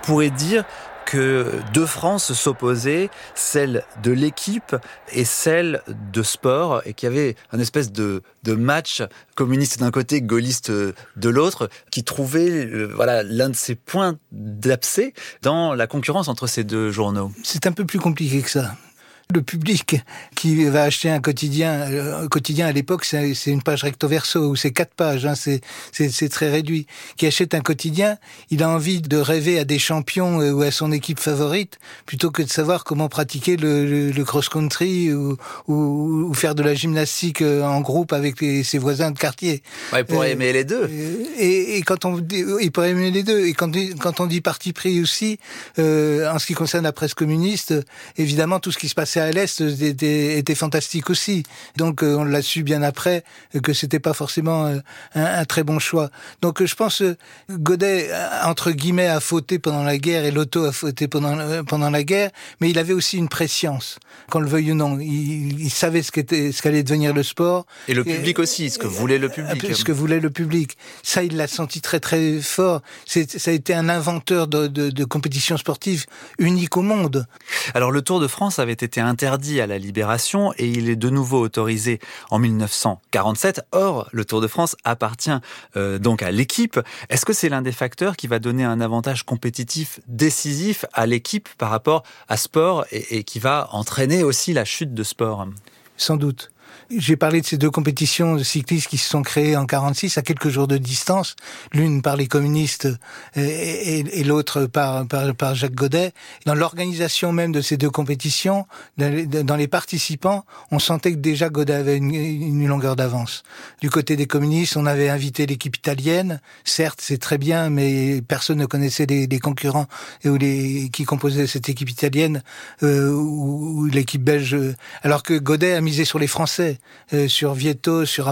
pourrait dire que deux France s'opposaient, celle de l'équipe et celle de sport, et qu'il y avait un espèce de match communiste d'un côté, gaulliste de l'autre, qui trouvait l'un de ses points d'abcès dans la concurrence entre ces deux journaux. C'est un peu plus compliqué que ça. Le public qui va acheter un quotidien à l'époque, c'est une page recto verso, ou c'est 4 pages, c'est très réduit. Qui achète un quotidien, il a envie de rêver à des champions ou à son équipe favorite, plutôt que de savoir comment pratiquer le cross-country ou faire de la gymnastique en groupe avec ses voisins de quartier. Ouais, il pourrait aimer les deux. Et quand on dit, il pourrait aimer les deux. Et quand on dit parti pris aussi, en ce qui concerne la presse communiste, évidemment, tout ce qui se passait à l'Est était fantastique aussi. Donc on l'a su bien après que c'était pas forcément un très bon choix. Donc je pense Godet, entre guillemets, a fauté pendant la guerre et Lotto a fauté pendant la guerre, mais il avait aussi une prescience, qu'on le veuille ou non. Il savait ce qu'allait devenir le sport. Et le public aussi, ce que voulait le public. Ce que voulait le public. Ça, il l'a senti très très fort. Ça a été un inventeur de compétitions sportives unique au monde. Alors le Tour de France avait été interdit à la Libération et il est de nouveau autorisé en 1947. Or, le Tour de France appartient donc à l'équipe. Est-ce que c'est l'un des facteurs qui va donner un avantage compétitif décisif à l'équipe par rapport à sport et qui va entraîner aussi la chute de sport ? Sans doute. J'ai parlé de ces deux compétitions de cyclistes qui se sont créées en 46 à quelques jours de distance, l'une par les communistes et l'autre par Jacques Godet. Dans l'organisation même de ces deux compétitions, dans les participants, on sentait que déjà Godet avait une longueur d'avance. Du côté des communistes, on avait invité l'équipe italienne. Certes, c'est très bien, mais personne ne connaissait les concurrents qui composaient cette équipe italienne ou l'équipe belge. Alors que Godet a misé sur les Français. Sur Vietto, sur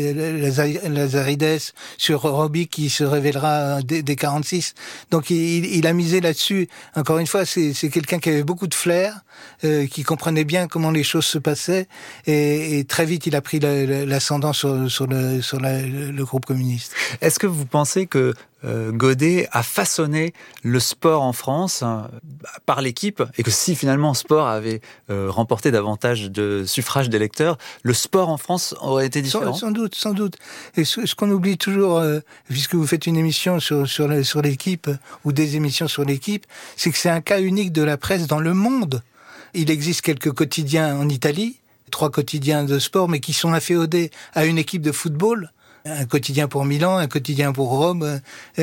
Lazarides, sur Robic qui se révélera dès 46. Donc il a misé là-dessus. Encore une fois, c'est quelqu'un qui avait beaucoup de flair, qui comprenait bien comment les choses se passaient, et très vite il a pris l'ascendant sur le groupe communiste. Est-ce que vous pensez que Godet a façonné le sport en France par l'équipe, et que si finalement sport avait remporté davantage de suffrages d'électeurs, le sport en France aurait été différent ? Sans doute. Et ce qu'on oublie toujours, puisque vous faites une émission sur l'équipe, ou des émissions sur l'équipe, c'est que c'est un cas unique de la presse dans le monde. Il existe quelques quotidiens en Italie, 3 quotidiens de sport, mais qui sont inféodés à une équipe de football. Un quotidien pour Milan, un quotidien pour Rome.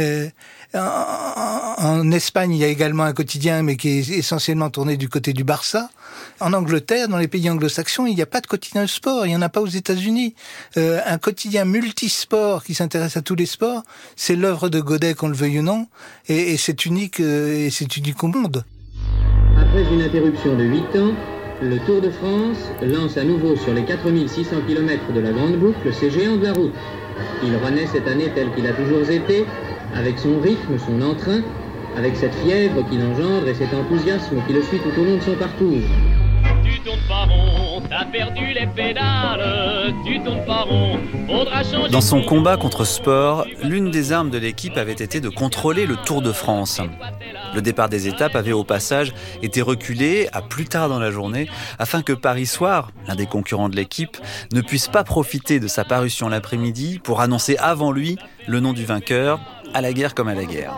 En Espagne, il y a également un quotidien, mais qui est essentiellement tourné du côté du Barça. En Angleterre, dans les pays anglo-saxons, il n'y a pas de quotidien de sport. Il n'y en a pas aux États-Unis. Un quotidien multisport qui s'intéresse à tous les sports, c'est l'œuvre de Godet, qu'on le veuille ou non, et c'est unique au monde. Après une interruption de 8 ans, le Tour de France lance à nouveau sur les 4600 km de la Grande Boucle ses géants de la route. Il renaît cette année tel qu'il a toujours été, avec son rythme, son entrain, avec cette fièvre qu'il engendre et cet enthousiasme qui le suit tout au long de son parcours. Tu tournes pas rond, t'as perdu les pédales, tu tournes pas rond, faudra changer. Dans son combat contre sport, l'une des armes de l'équipe avait été de contrôler le Tour de France. Le départ des étapes avait au passage été reculé à plus tard dans la journée afin que Paris Soir, l'un des concurrents de l'équipe, ne puisse pas profiter de sa parution l'après-midi pour annoncer avant lui le nom du vainqueur, à la guerre comme à la guerre.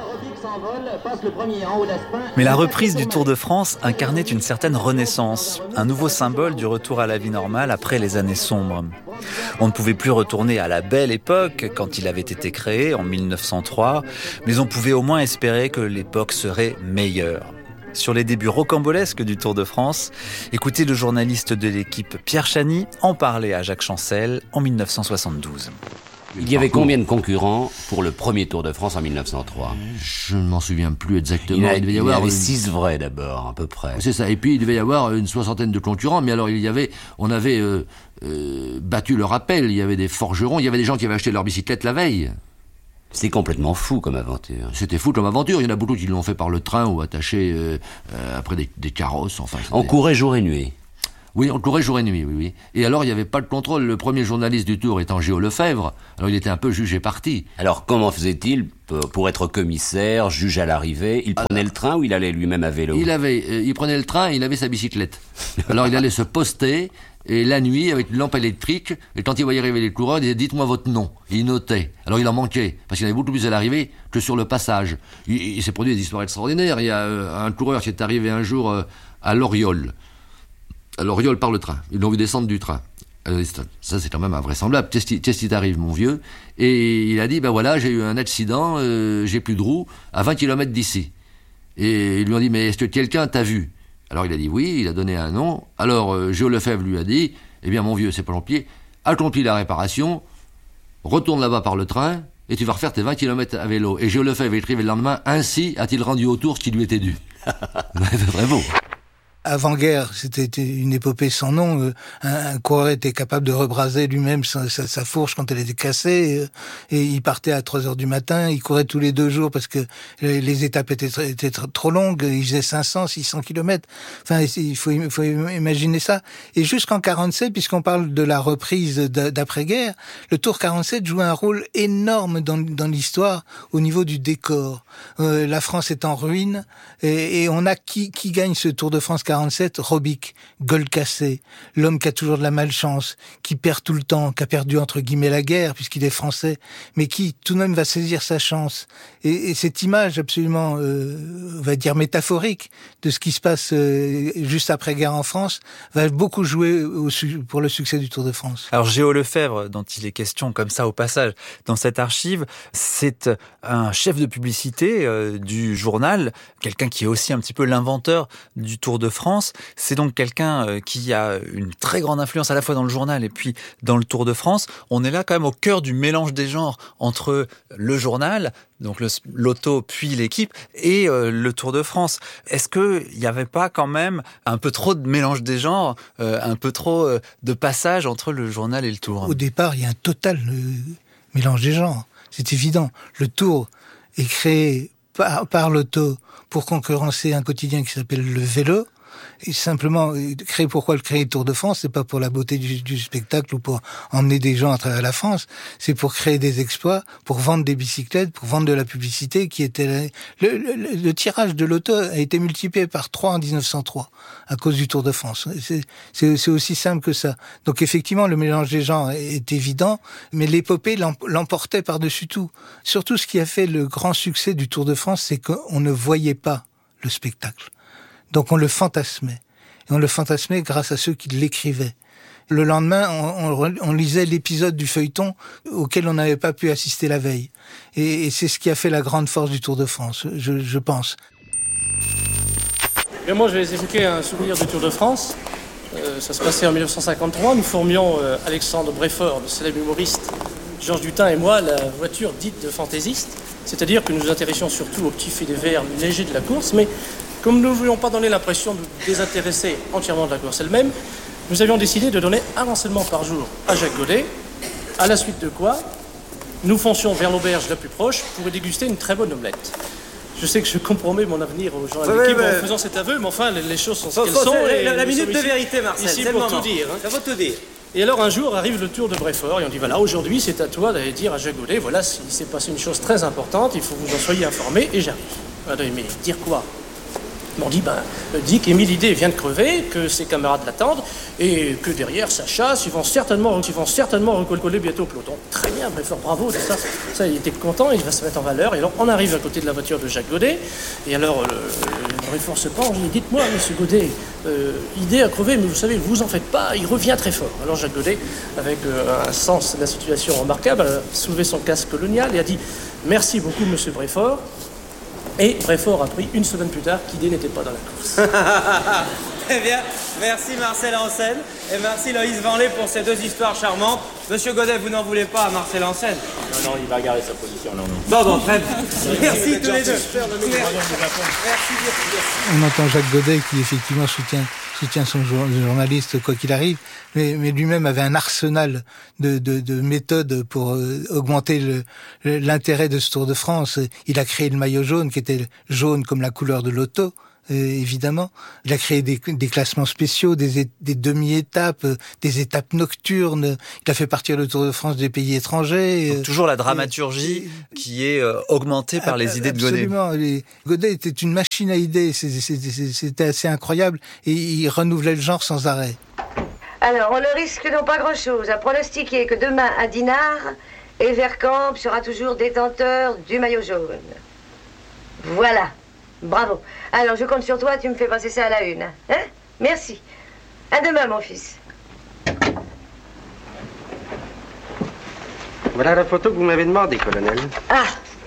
Mais la reprise du Tour de France incarnait une certaine renaissance, un nouveau symbole du retour à la vie normale après les années sombres. On ne pouvait plus retourner à la belle époque quand il avait été créé en 1903, mais on pouvait au moins espérer que l'époque serait meilleure. Sur les débuts rocambolesques du Tour de France, écoutez le journaliste de l'équipe Pierre Chany en parler à Jacques Chancel en 1972. Il y avait combien de concurrents pour le premier Tour de France en 1903 ? Je ne m'en souviens plus exactement. Il devait y avoir 6 vrais d'abord, à peu près. C'est ça. Et puis il devait y avoir une 60aine de concurrents. Mais alors on avait battu le rappel. Il y avait des forgerons. Il y avait des gens qui avaient acheté leur bicyclette la veille. C'est complètement fou comme aventure. C'était fou comme aventure. Il y en a beaucoup qui l'ont fait par le train ou attachés après des carrosses. Enfin, on courait jour et nuit. Oui, on courait jour et nuit, oui. Et alors, il n'y avait pas de contrôle. Le premier journaliste du Tour étant Géo Lefebvre, alors il était un peu jugé parti. Alors, comment faisait-il pour être commissaire, juge à l'arrivée? Il prenait le train ou il allait lui-même à vélo? Il prenait le train et il avait sa bicyclette. Alors, il allait se poster, et la nuit, avec une lampe électrique, et quand il voyait arriver les coureurs, il disait « Dites-moi votre nom ». Il notait. Alors, il en manquait, parce qu'il y en avait beaucoup plus à l'arrivée que sur le passage. Il s'est produit des histoires extraordinaires. Il y a un coureur qui est arrivé un jour à Loriol. À Loriol par le train. Ils l'ont vu descendre du train. Ça, c'est quand même invraisemblable. Qu'est-ce qui t'arrive, mon vieux? Et il a dit, ben voilà, j'ai eu un accident, j'ai plus de roue, à 20 km d'ici. Et ils lui ont dit, mais est-ce que quelqu'un t'a vu? Alors il a dit oui, il a donné un nom. Alors Géo Lefebvre lui a dit, eh bien mon vieux, c'est pas Jean-Pierre, accomplis la réparation, retourne là-bas par le train, et tu vas refaire tes 20 km à vélo. Et Géo Lefebvre écrivait le lendemain, ainsi a-t-il rendu au Tour ce qui lui était dû. C'est très beau. Avant-guerre, c'était une épopée sans nom. Un coureur était capable de rebraser lui-même sa fourche quand elle était cassée. Et il partait à 3 heures du matin. Il courait tous les 2 jours parce que les étapes étaient trop longues. Il faisait 500, 600 kilomètres. Enfin, il faut imaginer ça. Et jusqu'en 47, puisqu'on parle de la reprise d'après-guerre, le Tour 47 jouait un rôle énorme dans l'histoire au niveau du décor. La France est en ruine et on a qui gagne ce Tour de France 47, Robic, gueule cassée, l'homme qui a toujours de la malchance, qui perd tout le temps, qui a perdu entre guillemets la guerre puisqu'il est français, mais qui tout de même va saisir sa chance. Et cette image absolument, on va dire métaphorique de ce qui se passe juste après guerre en France va beaucoup jouer pour le succès du Tour de France. Alors Géo Lefebvre, dont il est question comme ça au passage dans cette archive, c'est un chef de publicité du journal, quelqu'un qui est aussi un petit peu l'inventeur du Tour de France. C'est donc quelqu'un qui a une très grande influence à la fois dans le journal et puis dans le Tour de France. On est là quand même au cœur du mélange des genres entre le journal, donc l'auto puis l'équipe, et le Tour de France. Est-ce qu'il n'y avait pas quand même un peu trop de mélange des genres, un peu trop de passage entre le journal et le Tour? Au départ, il y a un total mélange des genres. C'est évident. Le Tour est créé par l'auto pour concurrencer un quotidien qui s'appelle le Vélo. Et simplement, pourquoi le créer le Tour de France? C'est pas pour la beauté du spectacle ou pour emmener des gens à travers la France. C'est pour créer des exploits, pour vendre des bicyclettes, pour vendre de la publicité qui était le tirage de l'auto a été multiplié par 3 en 1903 à cause du Tour de France. C'est aussi simple que ça. Donc effectivement, le mélange des genres est évident, mais l'épopée l'emportait par-dessus tout. Surtout, ce qui a fait le grand succès du Tour de France, c'est qu'on ne voyait pas le spectacle. Donc on le fantasmait. Et on le fantasmait grâce à ceux qui l'écrivaient. Le lendemain, on lisait l'épisode du feuilleton auquel on n'avait pas pu assister la veille. Et c'est ce qui a fait la grande force du Tour de France, je pense. Et moi, je vais évoquer un souvenir du Tour de France. Ça se passait en 1953. Nous formions Alexandre Bréfort, le célèbre humoriste, Georges Dutin et moi, la voiture dite de fantaisiste. C'est-à-dire que nous nous intéressions surtout aux petits faits divers légers de la course, mais comme nous ne voulions pas donner l'impression de nous désintéresser entièrement de la course elle-même, nous avions décidé de donner un renseignement par jour à Jacques Godet, à la suite de quoi nous foncions vers l'auberge la plus proche pour y déguster une très bonne omelette. Je sais que je compromets mon avenir aux gens de l'équipe en faisant cet aveu, mais enfin, les choses sont ce qu'elles sont. La minute de vérité, Marcel, ici c'est pour le moment. tout dire. Ça va tout dire. Et alors un jour arrive le Tour de Bréfort et on dit voilà, aujourd'hui c'est à toi d'aller dire à Jacques Godet, voilà, il s'est passé une chose très importante, il faut que vous en soyez informés, et j'arrive. Mais dire quoi? Ils m'ont dit, dit qu'Émile Idé vient de crever, que ses camarades l'attendent, et que derrière ça chasse, ils vont certainement recoller bientôt au peloton. Très bien, Bréfort, bravo, ça, il était content, il va se mettre en valeur, et alors on arrive à côté de la voiture de Jacques Godet, et alors Bréfort se penche, il dit, dites-moi, monsieur Godet, Idé a crevé, mais vous savez, vous en faites pas, il revient très fort. Alors Jacques Godet, avec un sens de la situation remarquable, a soulevé son casque colonial et a dit, merci beaucoup, monsieur Bréfort. Et Bréfort a pris une semaine plus tard qu'Idé n'était pas dans la course. Très bien, merci Marcel Hansen et merci Loïs Vanlé pour ces 2 histoires charmantes. Monsieur Godet, vous n'en voulez pas à Marcel Hansen? Non, il va garder sa position. Non. Bon, très bien. Merci tous les deux. Merci. On entend Jacques Godet qui effectivement soutient son journaliste quoi qu'il arrive, mais lui-même avait un arsenal de méthodes pour augmenter l'intérêt de ce Tour de France. Il a créé le maillot jaune qui était jaune comme la couleur de l'auto. évidemment. Il a créé des classements spéciaux, des demi-étapes, des étapes nocturnes. Il a fait partir le Tour de France des pays étrangers. Donc, toujours la dramaturgie qui est augmentée par les idées de Godet. Absolument. Godet était une machine à idées. C'était assez incroyable. Et il renouvelait le genre sans arrêt. Alors, on ne risque donc pas grand-chose à pronostiquer que demain à Dinard, Everkamp sera toujours détenteur du maillot jaune. Voilà. Bravo. Alors, je compte sur toi, tu me fais passer ça à la une. Hein? Merci. À demain, mon fils. Voilà la photo que vous m'avez demandé, colonel. Ah!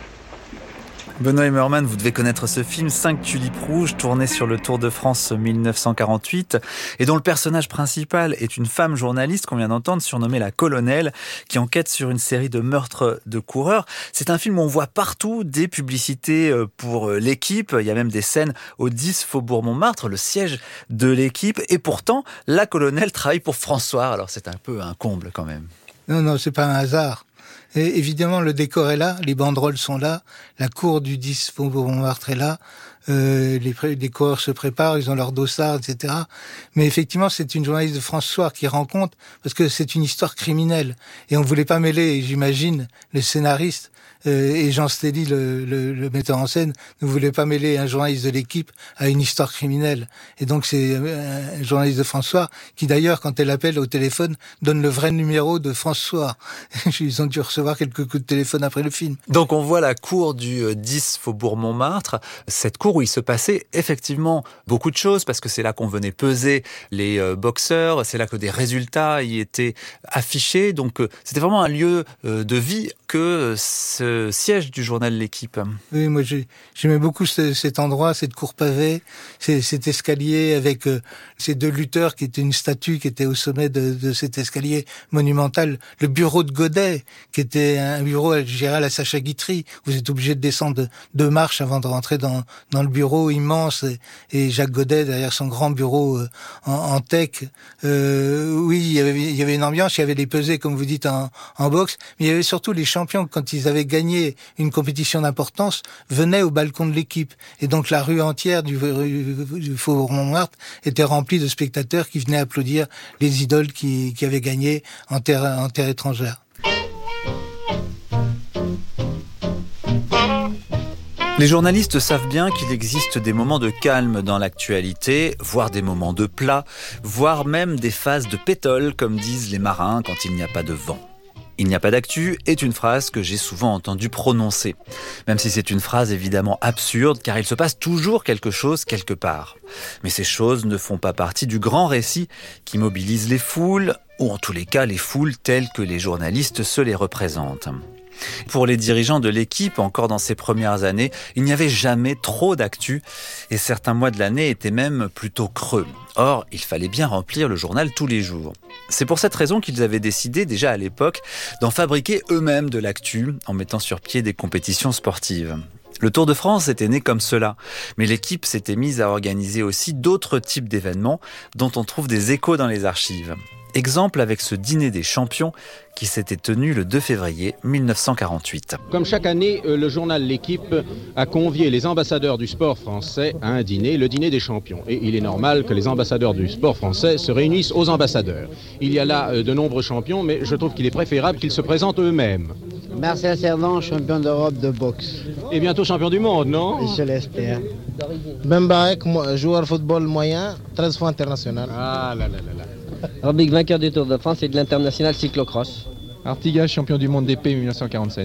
Benoît Emmermann, vous devez connaître ce film 5 tulipes rouges, tourné sur le Tour de France 1948, et dont le personnage principal est une femme journaliste qu'on vient d'entendre, surnommée la Colonelle, qui enquête sur une série de meurtres de coureurs. C'est un film où on voit partout des publicités pour l'équipe. Il y a même des scènes au 10 Faubourg Montmartre, le siège de l'équipe. Et pourtant, la Colonelle travaille pour François. Alors c'est un peu un comble quand même. Non, c'est pas un hasard. Et évidemment, le décor est là, les banderoles sont là, la cour du 10 Faubourg Montmartre est là, les coureurs se préparent, ils ont leur dossard, etc. Mais effectivement, c'est une journaliste de France Soir qui rend compte, parce que c'est une histoire criminelle. Et on voulait pas mêler, j'imagine, le scénariste et Jean Stelly, le metteur en scène, ne voulait pas mêler un journaliste de l'équipe à une histoire criminelle. Et donc c'est un journaliste de France Soir qui d'ailleurs, quand elle appelle au téléphone, donne le vrai numéro de France Soir. Ils ont dû recevoir quelques coups de téléphone après le film. Donc on voit la cour du 10 Faubourg Montmartre, cette cour où il se passait effectivement beaucoup de choses, parce que c'est là qu'on venait peser les boxeurs, c'est là que des résultats y étaient affichés. Donc c'était vraiment un lieu de vie que ce siège du journal L'Équipe. Oui, moi j'aimais beaucoup cet endroit, cette cour pavée, cet escalier avec ces deux lutteurs qui étaient une statue qui était au sommet de cet escalier monumental. Le bureau de Godet, qui était un bureau géré à la Sacha Guitry. Vous êtes obligé de descendre 2 marches avant de rentrer dans le bureau immense. Et Jacques Godet, derrière son grand bureau en tech. Oui, il y avait une ambiance, il y avait les pesées, comme vous dites, en boxe. Mais il y avait surtout les champions, quand ils avaient gagné une compétition d'importance, venaient au balcon de l'équipe. Et donc la rue entière du Faubourg Montmartre était remplie de spectateurs qui venaient applaudir les idoles qui avaient gagné en terre étrangère. Les journalistes savent bien qu'il existe des moments de calme dans l'actualité, voire des moments de plat, voire même des phases de pétole, comme disent les marins quand il n'y a pas de vent. Il n'y a pas d'actu est une phrase que j'ai souvent entendu prononcer. Même si c'est une phrase évidemment absurde, car il se passe toujours quelque chose quelque part. Mais ces choses ne font pas partie du grand récit qui mobilise les foules, ou en tous les cas les foules telles que les journalistes se les représentent. Pour les dirigeants de l'équipe, encore dans ces premières années, il n'y avait jamais trop d'actu et certains mois de l'année étaient même plutôt creux. Or, il fallait bien remplir le journal tous les jours. C'est pour cette raison qu'ils avaient décidé, déjà à l'époque, d'en fabriquer eux-mêmes de l'actu en mettant sur pied des compétitions sportives. Le Tour de France était né comme cela, mais l'équipe s'était mise à organiser aussi d'autres types d'événements dont on trouve des échos dans les archives. Exemple avec ce dîner des champions qui s'était tenu le 2 février 1948. Comme chaque année, le journal L'Équipe a convié les ambassadeurs du sport français à un dîner, le dîner des champions. Et il est normal que les ambassadeurs du sport français se réunissent aux ambassadeurs. Il y a là de nombreux champions, mais je trouve qu'il est préférable qu'ils se présentent eux-mêmes. Marcel Cerdan, champion d'Europe de boxe. Et bientôt champion du monde, non? Je l'espère. Ben Barek, joueur de football moyen, 13 fois international. Ah là là là là. Robic, vainqueur du Tour de France et de l'international cyclocross. Artigas, champion du monde d'épée 1947.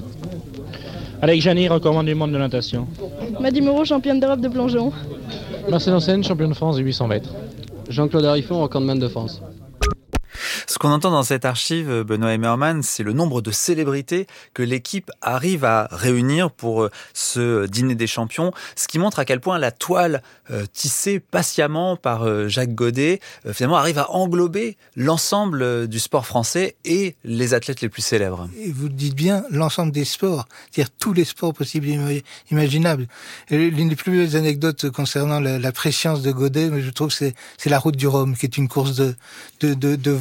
Alex Jani, record du monde de natation. Madi Moreau, championne d'Europe de plongeon. Marcel Ancen, champion de France de 800 mètres. Jean-Claude Harifon, recordman de France. Ce qu'on entend dans cette archive, Benoît Emmermann, c'est le nombre de célébrités que l'équipe arrive à réunir pour ce dîner des champions, ce qui montre à quel point la toile tissée patiemment par Jacques Godet finalement arrive à englober l'ensemble du sport français et les athlètes les plus célèbres. Et vous le dites bien, l'ensemble des sports, c'est-à-dire tous les sports possibles et imaginables. Et l'une des plus belles anecdotes concernant la préscience de Godet, je trouve, c'est la route du Rhum, qui est une course de voile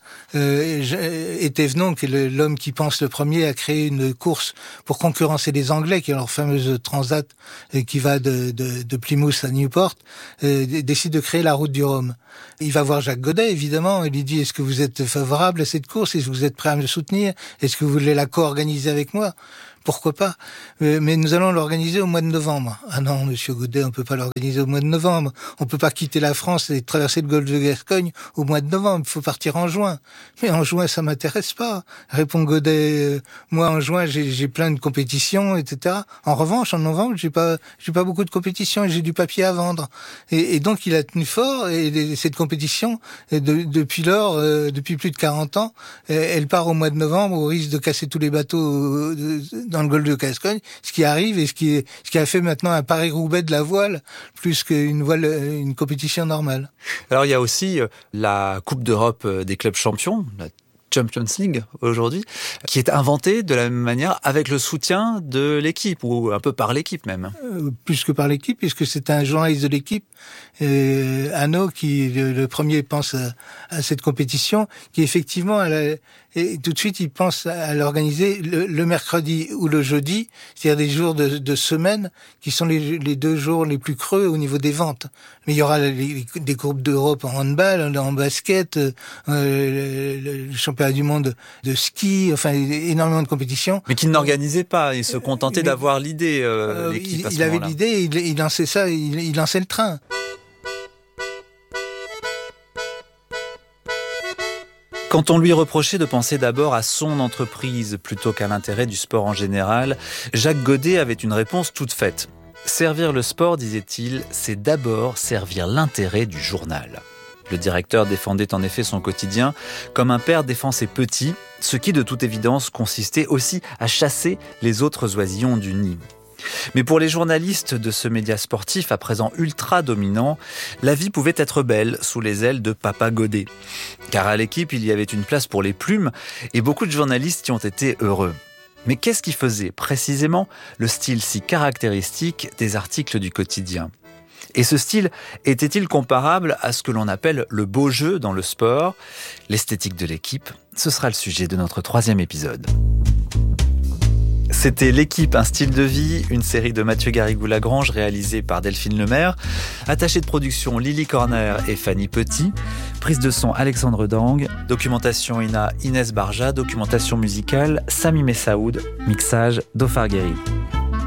et Thévenon, qui est l'homme qui pense le premier, a créé une course pour concurrencer les Anglais, qui est leur fameuse transat qui va de Plymouth à Newport, décide de créer la route du Rhum. Il va voir Jacques Godet, évidemment, et lui dit: est-ce que vous êtes favorable à cette course? Est-ce que vous êtes prêt à me soutenir? Est-ce que vous voulez la co-organiser avec moi? Pourquoi pas? Mais nous allons l'organiser au mois de novembre. Ah non, monsieur Godet, on peut pas l'organiser au mois de novembre. On peut pas quitter la France et traverser le golfe de Gascogne au mois de novembre. Il faut partir en juin. Mais en juin, ça m'intéresse pas. Répond Godet. Moi, en juin, j'ai plein de compétitions, etc. En revanche, en novembre, j'ai pas beaucoup de compétitions et j'ai du papier à vendre. Et donc, il a tenu fort, et cette compétition, depuis lors, depuis plus de 40 ans, elle part au mois de novembre au risque de casser tous les bateaux dans le golfe de Gascogne, ce qui arrive et ce qui a fait maintenant un Paris-Roubaix de la voile plus une compétition normale. Alors il y a aussi la Coupe d'Europe des clubs champions, la Champions League aujourd'hui, qui est inventée de la même manière avec le soutien de l'équipe, ou un peu par l'équipe même. Plus que par l'équipe, puisque c'est un journaliste de l'équipe, Hanno, qui le premier pense à cette compétition, qui effectivement, et tout de suite, il pense à l'organiser le mercredi ou le jeudi, c'est-à-dire des jours de semaine, qui sont les 2 jours les plus creux au niveau des ventes. Mais il y aura des coupes d'Europe en handball, en basket, le championnat du monde de ski, enfin énormément de compétitions. Mais qu'il n'organisait pas, il se contentait d'avoir l'idée, l'équipe à ce moment-là. Il avait l'idée, il lançait ça, il lançait le train. Quand on lui reprochait de penser d'abord à son entreprise plutôt qu'à l'intérêt du sport en général, Jacques Godet avait une réponse toute faite. Servir le sport, disait-il, c'est d'abord servir l'intérêt du journal. Le directeur défendait en effet son quotidien comme un père défend ses petits, ce qui de toute évidence consistait aussi à chasser les autres oisillons du nid. Mais pour les journalistes de ce média sportif à présent ultra dominant, la vie pouvait être belle sous les ailes de Papa Godet. Car à l'équipe, il y avait une place pour les plumes et beaucoup de journalistes y ont été heureux. Mais qu'est-ce qui faisait précisément le style si caractéristique des articles du quotidien ? Et ce style était-il comparable à ce que l'on appelle le beau jeu dans le sport ? L'esthétique de l'équipe, ce sera le sujet de notre 3e épisode. C'était L'équipe, un style de vie, une série de Mathieu Garrigou-Lagrange réalisée par Delphine Lemaire. Attachée de production Lily Corner et Fanny Petit. Prise de son Alexandre Dang. Documentation Inès Barja. Documentation musicale Sami Messaoud. Mixage Dofar Guéry.